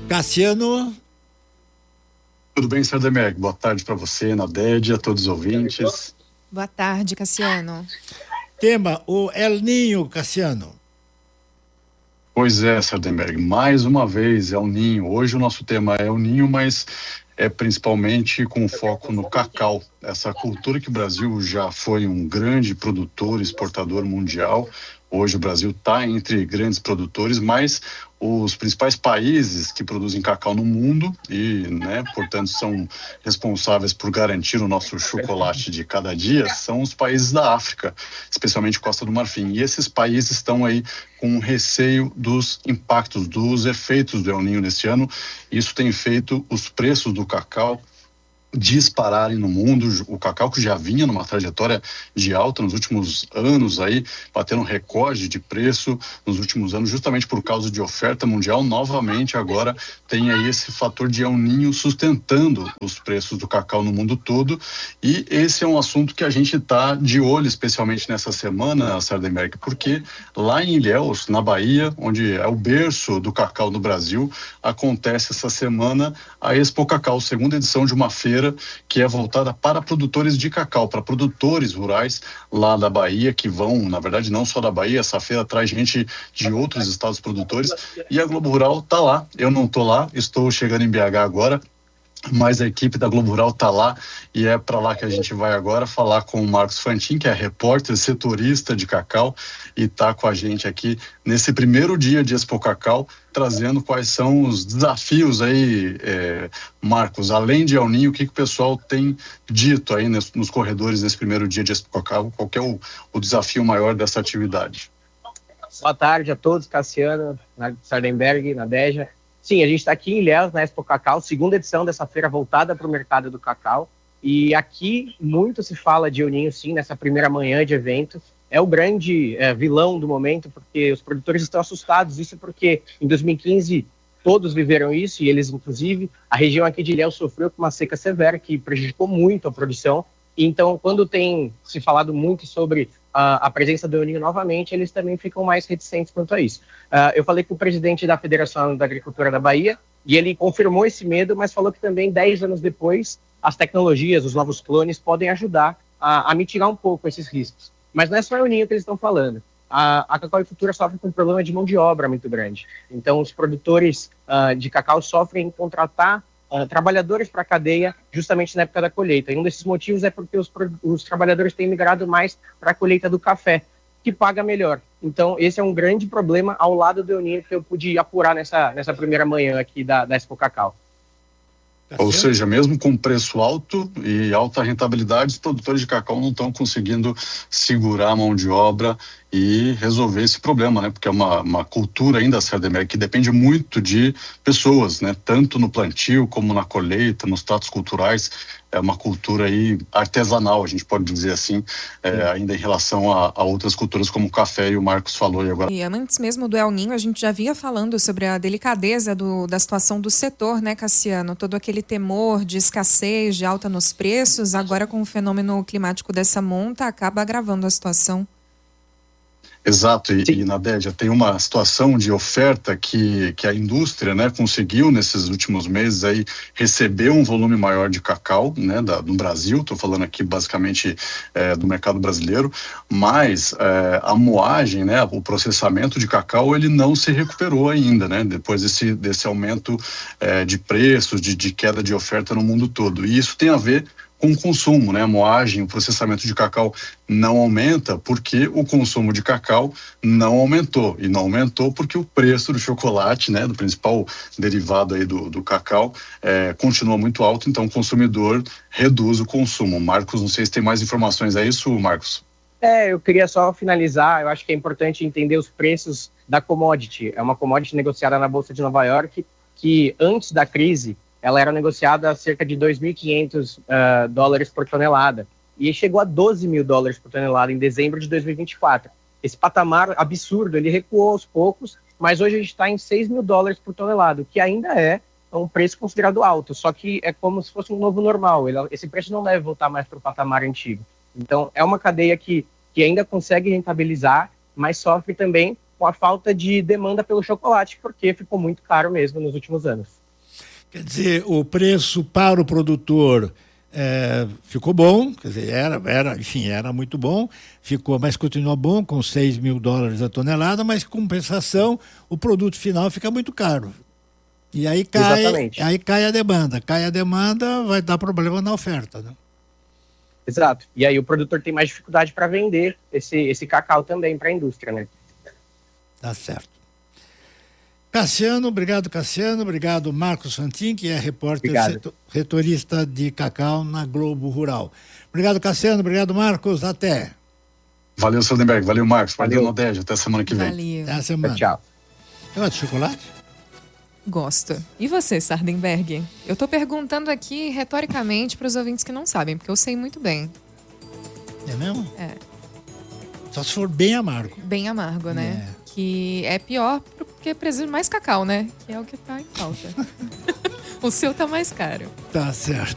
Cassiano. Tudo bem, Sardemerg? Boa tarde para você, Nadédia, a todos os ouvintes. Boa tarde, Cassiano. Tema, o El Ninho, Cassiano. Pois é, Sardenberg, mais uma vez é o Ninho. Hoje o nosso tema é o Ninho, mas é principalmente com foco no cacau. Essa cultura que o Brasil já foi um grande produtor, exportador mundial. Hoje o Brasil está entre grandes produtores, mas os principais países que produzem cacau no mundo e, portanto, são responsáveis por garantir o nosso chocolate de cada dia são os países da África, especialmente Costa do Marfim. E esses países estão aí com receio dos impactos, dos efeitos do El Niño neste ano. Isso tem feito os preços do cacau dispararem no mundo. O cacau, que já vinha numa trajetória de alta nos últimos anos aí, batendo recorde de preço nos últimos anos, justamente por causa de oferta mundial, novamente agora tem aí esse fator de El Niño sustentando os preços do cacau no mundo todo. E esse é um assunto que a gente está de olho, especialmente nessa semana, Sardenberg, porque lá em Ilhéus, na Bahia, onde é o berço do cacau no Brasil, acontece essa semana a Expo Cacau, segunda edição de uma feira que é voltada para produtores de cacau, para produtores rurais lá da Bahia, que vão, na verdade, não só da Bahia, essa feira traz gente de outros estados produtores, e a Globo Rural está lá. Eu não estou lá, estou chegando em BH agora, mas a equipe da Globo Rural está lá e é para lá que a gente vai agora falar com o Marcos Fantin, que é repórter setorista de cacau e está com a gente aqui nesse primeiro dia de Expo Cacau, trazendo quais são os desafios aí, Marcos, além de El Niño, o que o pessoal tem dito aí nos corredores desse primeiro dia de Expo Cacau, qual que é o desafio maior dessa atividade? Boa tarde a todos, Cassiano, Sardenberg, Nadégia. Sim, a gente está aqui em Ilhéus, na Expo Cacau, segunda edição dessa feira voltada para o mercado do cacau. E aqui muito se fala de El Niño, sim, nessa primeira manhã de evento. É o grande vilão do momento, porque os produtores estão assustados. Isso porque em 2015 todos viveram isso, e eles, inclusive, a região aqui de Ilhéus sofreu com uma seca severa que prejudicou muito a produção. Então, quando tem se falado muito sobre a presença do El Niño novamente, eles também ficam mais reticentes quanto a isso. Eu falei com o presidente da Federação da Agricultura da Bahia, e ele confirmou esse medo, mas falou que também 10 anos depois, as tecnologias, os novos clones, podem ajudar a mitigar um pouco esses riscos. Mas não é só El Niño que eles estão falando. A cacauicultura sofre com um problema de mão de obra muito grande. Então, os produtores de cacau sofrem em contratar trabalhadores para a cadeia justamente na época da colheita. E um desses motivos é porque os trabalhadores têm migrado mais para a colheita do café, que paga melhor. Então, esse é um grande problema ao lado do El Niño que eu pude apurar nessa primeira manhã aqui da Expo Cacau. Ou seja, mesmo com preço alto e alta rentabilidade, os produtores de cacau não estão conseguindo segurar a mão de obra e resolver esse problema, né? Porque é uma cultura ainda, Sardenberg, que depende muito de pessoas, né? Tanto no plantio como na colheita, nos tratos culturais. É uma cultura aí artesanal, a gente pode dizer assim, ainda em relação a outras culturas como o café, e o Marcos falou aí agora. E antes mesmo do El Niño, a gente já vinha falando sobre a delicadeza da situação do setor, né, Cassiano? Todo aquele temor de escassez, de alta nos preços, agora com o fenômeno climático dessa monta, acaba agravando a situação. Exato, e Nadédia, tem uma situação de oferta que a indústria, né, conseguiu nesses últimos meses aí receber um volume maior de cacau, né, no Brasil. Estou falando aqui basicamente do mercado brasileiro, mas a moagem, né, o processamento de cacau, ele não se recuperou ainda, né, depois desse aumento de preços, de queda de oferta no mundo todo. E isso tem a ver com o consumo, né? A moagem, o processamento de cacau não aumenta porque o consumo de cacau não aumentou. E não aumentou porque o preço do chocolate, né, do principal derivado aí do cacau, continua muito alto, então o consumidor reduz o consumo. Marcos, não sei se tem mais informações, é isso, Marcos? Eu queria só finalizar. Eu acho que é importante entender os preços da commodity. É uma commodity negociada na Bolsa de Nova York, que antes da crise ela era negociada a cerca de 2.500 dólares por tonelada, e chegou a 12 mil dólares por tonelada em dezembro de 2024. Esse patamar absurdo, ele recuou aos poucos, mas hoje a gente está em 6 mil dólares por tonelada, o que ainda é um preço considerado alto, só que é como se fosse um novo normal. Esse preço não deve voltar mais para o patamar antigo. Então, é uma cadeia que ainda consegue rentabilizar, mas sofre também com a falta de demanda pelo chocolate, porque ficou muito caro mesmo nos últimos anos. Quer dizer, o preço para o produtor ficou bom, quer dizer, era muito bom, mas continua bom, com $6.000 a tonelada, mas compensação, o produto final fica muito caro. E aí cai a demanda. Cai a demanda, vai dar problema na oferta, né? Exato. E aí o produtor tem mais dificuldade para vender esse cacau também para a indústria, né? Tá certo. Cassiano, obrigado Marcos Fantin, que é repórter setorista de cacau na Globo Rural. Obrigado, Cassiano, obrigado, Marcos, até. Valeu, Sardenberg, valeu, Marcos, valeu, Nodégia, até semana que vem. Valeu. Até a semana. Tchau. Você gosta de chocolate? Gosto. E você, Sardenberg? Eu tô perguntando aqui retoricamente para os ouvintes que não sabem, porque eu sei muito bem. É mesmo? É. Só se for bem amargo. Bem amargo, né? Que é pior porque precisa de mais cacau, né? Que é o que tá em falta. O seu tá mais caro. Tá certo.